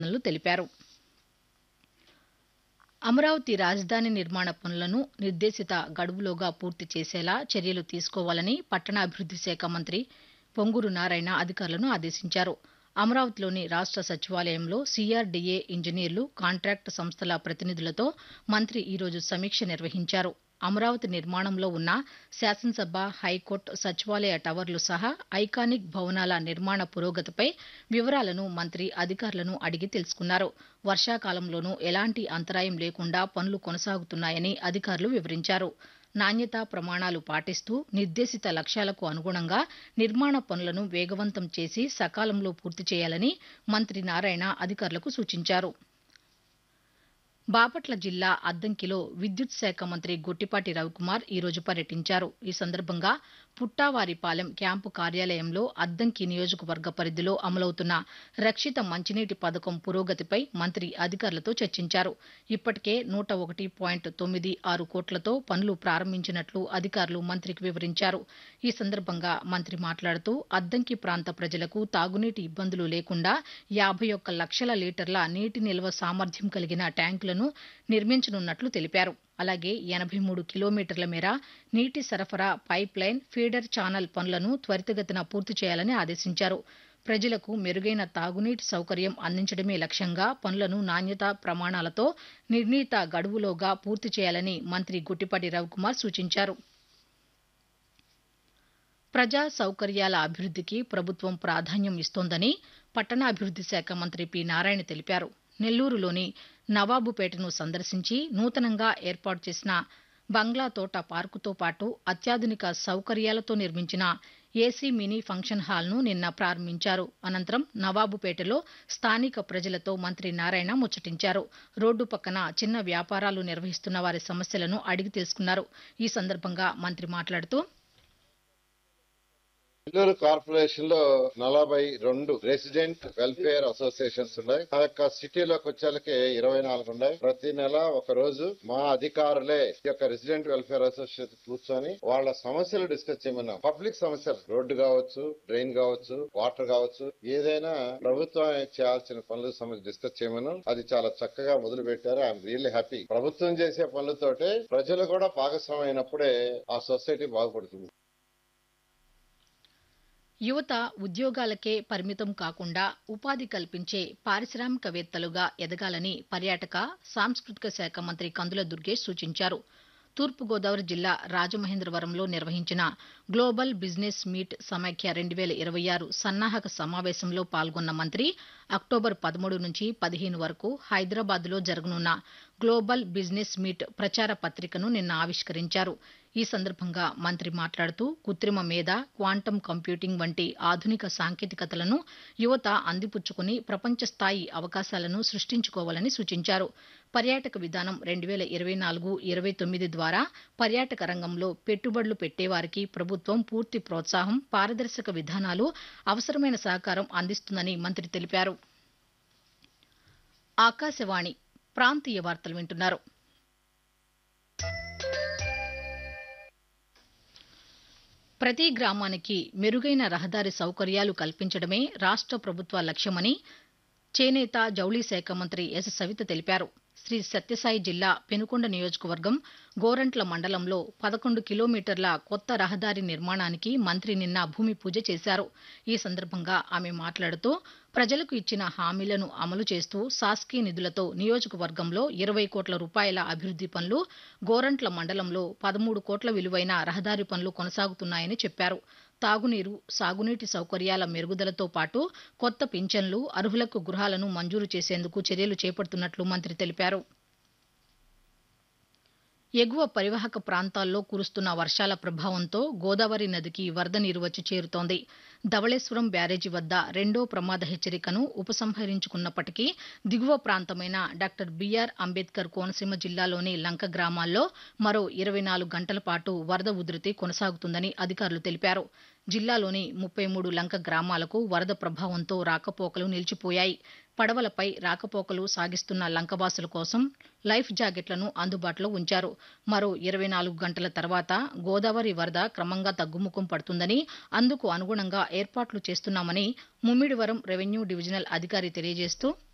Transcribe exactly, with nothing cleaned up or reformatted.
తెలిపారు. అమరావతి రాజధాని నిర్మాణ పనులను నిర్దేశిత గడువులోగా పూర్తి చేసేలా చర్యలు తీసుకోవాలని పట్టణాభివృద్ది శాఖ మంత్రి పొంగూరు నారాయణ అధికారులను ఆదేశించారు. అమరావతిలోని రాష్ట సచివాలయంలో సీఆర్డీఏ ఇంజనీర్లు, కాంట్రాక్టు సంస్థల ప్రతినిధులతో మంత్రి ఈరోజు సమీక్ష నిర్వహించారు. అమరావతి నిర్మాణంలో ఉన్న శాసనసభ, హైకోర్టు, సచివాలయ టవర్లు సహా ఐకానిక్ భవనాల నిర్మాణ పురోగతిపై వివరాలను మంత్రి అధికారులను అడిగి తెలుసుకున్నారు. వర్షాకాలంలోనూ ఎలాంటి అంతరాయం లేకుండా పనులు కొనసాగుతున్నాయని అధికారులు వివరించారు. నాణ్యతా ప్రమాణాలు పాటిస్తూ నిర్దేశిత లక్ష్యాలకు అనుగుణంగా నిర్మాణ పనులను వేగవంతం చేసి సకాలంలో పూర్తి చేయాలని మంత్రి నారాయణ అధికారులకు సూచించారు. బాపట్ల జిల్లా అద్దంకిలో విద్యుత్ శాఖ మంత్రి గొట్టిపాటి రవికుమార్ ఈరోజు పర్యటించారు. ఈ సందర్భంగా పుట్టావారిపాలెం క్యాంపు కార్యాలయంలో అద్దంకి నియోజకవర్గ పరిధిలో అమలవుతున్న రక్షిత మంచినీటి పథకం పురోగతిపై మంత్రి అధికారులతో చర్చించారు. ఇప్పటికే నూట ఒకటి పాయింట్ తొమ్మిది ఆరు కోట్లతో పనులు ప్రారంభించినట్లు అధికారులు మంత్రికి వివరించారు. ఈ సందర్భంగా మంత్రి మాట్లాడుతూ అద్దంకి ప్రాంత ప్రజలకు తాగునీటి ఇబ్బందులు లేకుండా యాభై ఒక్క లక్షల లీటర్ల నీటి నిల్వ సామర్థ్యం కలిగిన ట్యాంకులను నిర్మించనున్నట్లు తెలిపారు. అలాగే ఎనభై మూడు కిలోమీటర్ల మేర నీటి సరఫరా పైప్ లైన్, ఫీడర్ ఛానల్ పనులను త్వరితగతిన పూర్తి చేయాలని ఆదేశించారు. ప్రజలకు మెరుగైన తాగునీటి సౌకర్యం అందించడమే లక్ష్యంగా పనులను నాణ్యతా ప్రమాణాలతో నిర్ణీత గడువులోగా పూర్తి చేయాలని మంత్రి గొట్టిపాటి రవికుమార్ సూచించారు. ప్రజా సౌకర్యాల అభివృద్దికి ప్రభుత్వం ప్రాధాన్యం ఇస్తోందని పట్టణాభివృద్ది శాఖ మంత్రి పి నారాయణ తెలిపారు. నెల్లూరులోని నవాబుపేటను సందర్శించి నూతనంగా ఏర్పాటు చేసిన బంగ్లా తోట పార్కుతో పాటు అత్యాధునిక సౌకర్యాలతో నిర్మించిన ఏసీ మినీ ఫంక్షన్ హాల్ను నిన్న ప్రారంభించారు. అనంతరం నవాబుపేటలో స్థానిక ప్రజలతో మంత్రి నారాయణ ముచ్చటించారు. రోడ్డు పక్కన చిన్న వ్యాపారాలు నిర్వహిస్తున్న వారి సమస్యలను అడిగి తెలుసుకున్నారు. ఈ సందర్భంగా మంత్రి మాట్లాడుతూ నెల్లూరు కార్పొరేషన్ లో నలభై రెండు రెసిడెంట్ వెల్ఫేర్ అసోసియేషన్స్ ఉన్నాయి. ఆ యొక్క సిటీలోకి వచ్చేలకి ఇరవై నాలుగు ఉన్నాయి. ప్రతి నెల ఒక రోజు మా అధికారులే ఈ యొక్క రెసిడెంట్ వెల్ఫేర్ అసోసియేషన్ కూర్చొని వాళ్ళ సమస్యలు డిస్కస్ చేయమన్నాం. పబ్లిక్ సమస్యలు, రోడ్డు కావచ్చు, డ్రైన్ కావచ్చు, వాటర్ కావచ్చు, ఏదైనా ప్రభుత్వం చేయాల్సిన పనుల సమస్య డిస్కస్ చేయమన్నాం. అది చాలా చక్కగా మొదలు పెట్టారు. I'm really happy. ప్రభుత్వం చేసే పనులతోటే ప్రజలు కూడా భాగస్వామ్యం అయినప్పుడే ఆ సొసైటీ బాగుపడుతుంది. యువత ఉద్యోగాలకే పరిమితం కాకుండా ఉపాధి కల్పించే పారిశ్రామికవేత్తలుగా ఎదగాలని పర్యాటక, సాంస్కృతిక శాఖ మంత్రి కందుల దుర్గేష్ సూచించారు. తూర్పుగోదావరి జిల్లా రాజమహేంద్రవరంలో నిర్వహించిన గ్లోబల్ బిజినెస్ మీట్ సమాఖ్య రెండు వేల ఇరవై ఆరు సన్నాహక సమావేశంలో పాల్గొన్న మంత్రి అక్టోబర్ పదమూడు నుంచి పదిహేను వరకు హైదరాబాద్లో జరగనున్న గ్లోబల్ బిజినెస్ మీట్ ప్రచార పత్రికను నిన్న ఆవిష్కరించారు. ఈ సందర్భంగా మంత్రి మాట్లాడుతూ కృత్రిమ మేధ, క్వాంటం కంప్యూటింగ్ వంటి ఆధునిక సాంకేతికతలను యువత అందిపుచ్చుకుని ప్రపంచ స్థాయి అవకాశాలను సృష్టించుకోవాలని సూచించారు. పర్యాటక విధానం రెండు వేల ఇరవై నాలుగు ఇరవై తొమ్మిది ద్వారా పర్యాటక రంగంలో పెట్టుబడులు పెట్టేవారికి ప్రభుత్వం పూర్తి ప్రోత్సాహం, పారదర్శక విధానాలు, అవసరమైన సహకారం అందిస్తుందని మంత్రి తెలిపారు. ఆకాశవాణి ప్రాంతీయ వార్తలు వింటున్నారు. ప్రతి గ్రామానికి మెరుగైన రహదారి సౌకర్యాలు కల్పించడమే రాష్ట ప్రభుత్వ లక్ష్యమని చేనేత, జౌళి శాఖ మంత్రి ఎస్ సవిత తెలిపారు. శ్రీ సత్యసాయి జిల్లా పెనుకొండ నియోజకవర్గం గోరంట్ల మండలంలో పదకొండు కిలోమీటర్ల కొత్త రహదారి నిర్మాణానికి మంత్రి నిన్న భూమి పూజ చేశారు. ఈ సందర్భంగా ఆమె మాట్లాడుతూ ప్రజలకు ఇచ్చిన హామీలను అమలు చేస్తూ శాసకీ నిధులతో నియోజకవర్గంలో ఇరవై కోట్ల రూపాయల అభివృద్ది పనులు, గోరంట్ల మండలంలో పదమూడు కోట్ల విలువైన రహదారి పనులు కొనసాగుతున్నాయని చెప్పారు. తాగునీరు, సాగునీటి సౌకర్యాల మెరుగుదలతో పాటు కొత్త పింఛన్లు, అర్హులకు గృహాలను మంజూరు చేసేందుకు చర్యలు చేపడుతున్నట్లు మంత్రి తెలిపారు. ఎగువ పరివాహక ప్రాంతాల్లో కురుస్తున్న వర్షాల ప్రభావంతో గోదావరి నదికి వరద నీరు వచ్చి చేరుతోంది. ధవళేశ్వరం బ్యారేజీ వద్ద రెండో ప్రమాద హెచ్చరికను ఉపసంహరించుకున్నప్పటికీ దిగువ ప్రాంతమైన డాక్టర్ బీఆర్ అంబేద్కర్ కోనసీమ జిల్లాలోని లంక గ్రామాల్లో మరో ఇరవై నాలుగు గంటల పాటు వరద ఉధృతి కొనసాగుతుందని అధికారులు తెలిపారు. జిల్లాలోని ముప్పై మూడు లంక గ్రామాలకు వరద ప్రభావంతో రాకపోకలు నిలిచిపోయాయి. పడవలపై రాకపోకలు సాగిస్తున్న లంకవాసుల కోసం లైఫ్ జాకెట్లను అందుబాటులో ఉంచారు. మరో ఇరవై నాలుగు గంటల తర్వాత గోదావరి వరద క్రమంగా తగ్గుముఖం పడుతుందని, అందుకు అనుగుణంగా ఏర్పాట్లు చేస్తున్నామని ముమ్మిడివరం రెవెన్యూ డివిజనల్ అధికారి తెలియజేస్తూ